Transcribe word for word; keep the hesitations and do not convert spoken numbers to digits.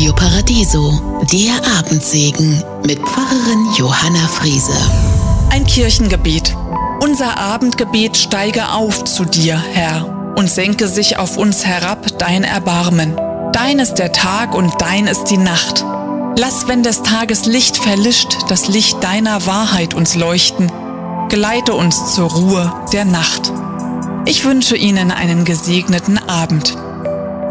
Radio Paradiso, der Abendsegen mit Pfarrerin Johanna Friese. Ein Kirchengebet. Unser Abendgebet steige auf zu dir, Herr, und senke sich auf uns herab dein Erbarmen. Dein ist der Tag und dein ist die Nacht. Lass, wenn des Tages Licht verlischt, das Licht deiner Wahrheit uns leuchten. Geleite uns zur Ruhe der Nacht. Ich wünsche Ihnen einen gesegneten Abend.